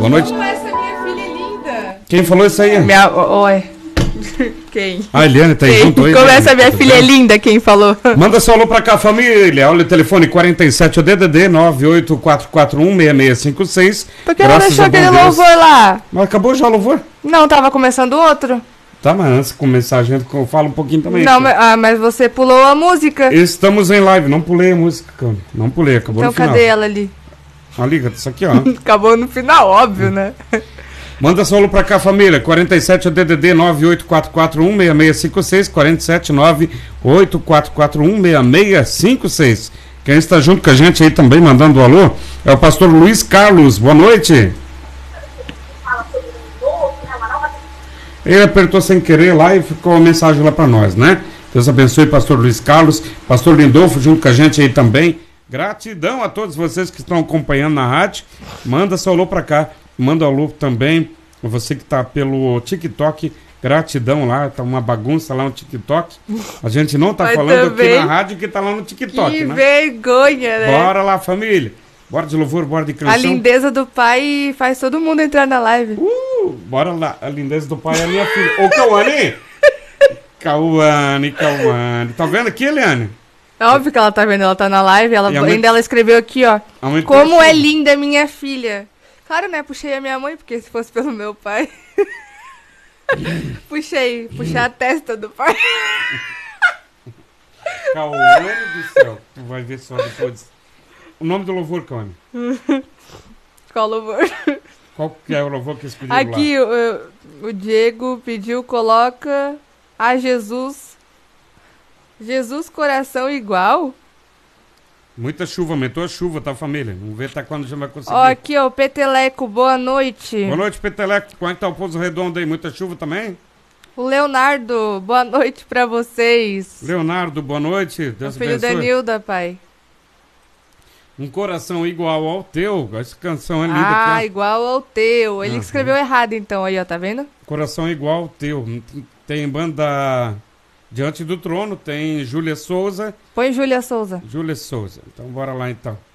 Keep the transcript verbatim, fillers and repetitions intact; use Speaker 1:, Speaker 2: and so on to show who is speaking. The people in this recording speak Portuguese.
Speaker 1: Boa noite.
Speaker 2: Como essa minha filha é linda.
Speaker 1: Quem falou isso aí?
Speaker 2: Minha... Oi. Quem?
Speaker 1: A Eliane tá aí
Speaker 2: Quem?
Speaker 1: junto aí.
Speaker 2: Como
Speaker 1: né?
Speaker 2: essa minha
Speaker 1: Tudo
Speaker 2: filha
Speaker 1: bem?
Speaker 2: é linda, quem falou?
Speaker 1: Manda seu alô pra cá, família. Olha o telefone quarenta e sete, o D D D nove oito quatro quatro um seis seis cinco seis.
Speaker 2: Por que não deixou aquele louvor lá?
Speaker 1: Mas acabou já o louvor?
Speaker 2: Não, tava começando outro.
Speaker 1: Tá, mas antes de começar a gente fala um pouquinho também.
Speaker 2: Não,
Speaker 1: aqui.
Speaker 2: mas, ah, mas você pulou a música.
Speaker 1: Estamos em live, não pulei a música, cara. Não pulei, acabou
Speaker 2: Então
Speaker 1: no final.
Speaker 2: cadê ela ali?
Speaker 1: Ah, liga, isso aqui, ó.
Speaker 2: Acabou no final, óbvio, né?
Speaker 1: Manda seu alô pra cá, família. quarenta e sete, o D D D nove oito quatro quatro um seis seis cinco seis. quarenta e sete, nove oito quatro quatro um seis seis cinco seis. Quem está junto com a gente aí também, mandando o alô, é o pastor Luiz Carlos. Boa noite. Ele apertou sem querer lá e ficou uma mensagem lá para nós, né? Deus abençoe, pastor Luiz Carlos, pastor Lindolfo junto com a gente aí também. Gratidão a todos vocês que estão acompanhando na rádio. Manda seu alô para cá, manda alô também, você que está pelo TikTok. Gratidão lá, tá uma bagunça lá no TikTok. A gente não tá
Speaker 2: Mas
Speaker 1: falando
Speaker 2: também,
Speaker 1: aqui na rádio que tá lá no TikTok,
Speaker 2: que
Speaker 1: né?
Speaker 2: vergonha, né?
Speaker 1: Bora lá, família. Bora de louvor, bora de canção.
Speaker 2: A lindeza do pai faz todo mundo entrar na live.
Speaker 1: Uh, bora lá, a lindeza do pai é a minha filha. Ô, Cauane! Cauane, Cauane. Tá vendo aqui, Eliane?
Speaker 2: É óbvio que ela tá vendo, ela tá na live, ela,
Speaker 1: E a mãe-
Speaker 2: ainda ela escreveu aqui, ó.
Speaker 1: A mãe
Speaker 2: Como é
Speaker 1: trouxe-
Speaker 2: linda minha filha. Claro, né? Puxei a minha mãe, porque se fosse pelo meu pai. puxei, puxei a testa do pai.
Speaker 1: Cauane do céu. Tu vai ver só depois. O nome do louvor, Cauane?
Speaker 2: Qual louvor?
Speaker 1: Qual que é o louvor que eles pediram
Speaker 2: Aqui, o, o Diego pediu, coloca a Jesus. Jesus coração igual?
Speaker 1: lá? Muita chuva, aumentou a chuva, tá, família? Vamos ver até quando a gente vai conseguir.
Speaker 2: Ó, aqui, ó, Peteleco, boa noite.
Speaker 1: Boa noite, Peteleco. Como é que tá o Pouso Redondo aí? Muita chuva também?
Speaker 2: O Leonardo, boa noite pra vocês.
Speaker 1: Leonardo, boa noite.
Speaker 2: O
Speaker 1: Deus
Speaker 2: filho da
Speaker 1: abençoe.
Speaker 2: Nilda, pai.
Speaker 1: Um coração igual ao teu. Essa canção é linda
Speaker 2: Ah,
Speaker 1: aqui,
Speaker 2: igual ao teu. Ele
Speaker 1: Aham.
Speaker 2: escreveu errado, então, aí, ó, tá vendo?
Speaker 1: ó. Coração igual ao teu. Tem banda Diante do Trono, tem Júlia Souza.
Speaker 2: Põe Júlia Souza.
Speaker 1: Júlia Souza. Então bora lá então.